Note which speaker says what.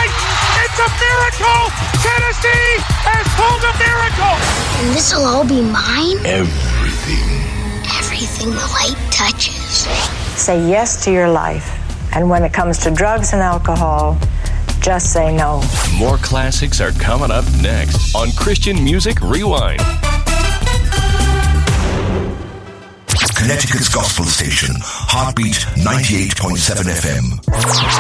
Speaker 1: right. It's a miracle. Tennessee has pulled a miracle.
Speaker 2: And this'll all be mine?
Speaker 3: Everything.
Speaker 2: Everything the light touches.
Speaker 4: Say yes to your life. And when it comes to drugs and alcohol, just say no.
Speaker 5: More classics are coming up next on Christian Music Rewind.
Speaker 3: Connecticut's gospel station, Heartbeat 98.7 FM.